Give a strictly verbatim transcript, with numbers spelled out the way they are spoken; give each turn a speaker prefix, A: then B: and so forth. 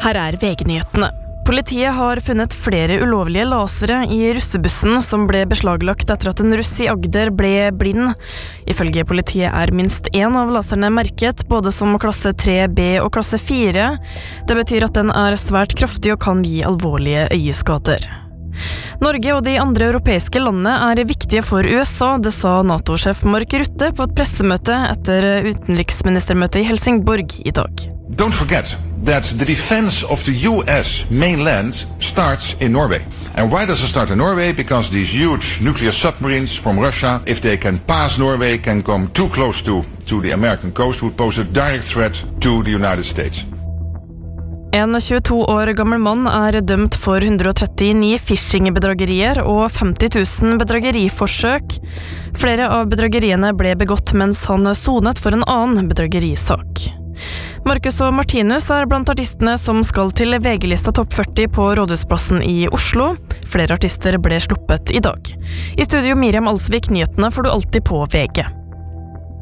A: Her er V G-nyhetene. Politiet har funnet flere ulovlige lasere i russebussen som ble beslaglagt etter at en russ i Agder ble blind. Ifølge politiet er minst en av laserne merket, både som klasse tre B og klasse fire. Det betyr at den er svært kraftig og kan gi alvorlige øyeskader. Norge og de andre europeiske landene er viktige for U S A, det sa NATO-sjef Mark Rutte på et pressemøte etter utenriksministermøtet i Helsingborg i dag.
B: Don't forget that the defense of the U S mainland starts in Norway. And why does it start in Norway? Because these huge nuclear submarines from Russia, if they can pass Norway, can come too close to, to the American coast, would pose a direct threat to the United States.
A: En tjueto år gammel mann er dømt for hundre og trettini phishing-bedragerier og femti tusen bedrageriforsøk. Flere av bedrageriene ble begått mens han sonet for en annen bedragerisak. Marcus og Martinus er blant artistene som skal til V G-lista topp førti på Rådhusplassen i Oslo. Flere artister ble sluppet i dag. I studio Miriam Alsvik, nyhetene får du alltid på V G.